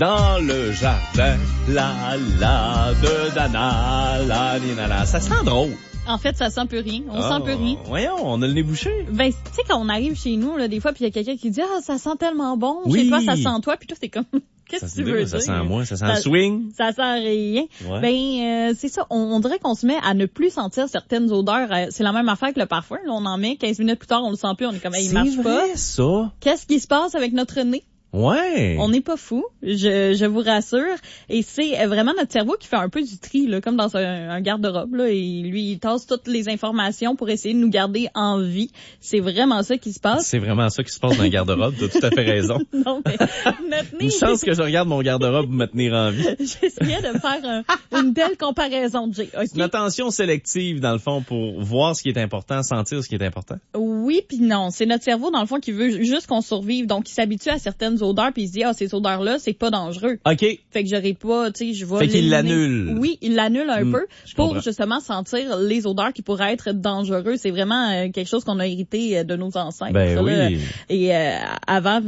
dans le jardin, de Dana, la ninana. Ça sent drôle. En fait, ça sent plus rien. On sent plus rien. Voyons, on a le nez bouché. Ben, tu sais, quand on arrive chez nous, là, des fois, puis il y a quelqu'un qui dit, ça sent tellement bon. Oui. Chez toi, ça sent toi. Puis toi, c'est comme, qu'est-ce que tu veux dire? Ça sent moi, ça sent le swing. Ça sent rien. Ouais. Ben, c'est ça. On dirait qu'on se met à ne plus sentir certaines odeurs. C'est la même affaire que le parfum. Là, on en met 15 minutes plus tard, on le sent plus. On est comme, il marche pas. C'est vrai, ça. Qu'est-ce qui se passe avec notre nez? Ouais. On n'est pas fou, je vous rassure. Et c'est vraiment notre cerveau qui fait un peu du tri, là, comme dans un garde-robe. Là, et lui, il tasse toutes les informations pour essayer de nous garder en vie. C'est vraiment ça qui se passe. C'est vraiment ça qui se passe dans le garde-robe. Tu as tout à fait raison. Non, mais notre nez... Une chance que je regarde mon garde-robe pour me tenir en vie. J'essayais de faire une belle comparaison, Jay. Okay? Une attention sélective, dans le fond, pour voir ce qui est important, sentir ce qui est important. Oui puis non. C'est notre cerveau, dans le fond, qui veut juste qu'on survive. Donc, il s'habitue à certaines odeurs, puis il se dit, ces odeurs-là, c'est pas dangereux. OK. Fait que j'aurais pas, tu sais, je vais... Fait qu'il l'annule. Oui, il l'annule un peu pour comprends. justement sentir les odeurs qui pourraient être dangereuses. C'est vraiment quelque chose qu'on a hérité de nos ancêtres. Ben ça, oui. Là. Et avant,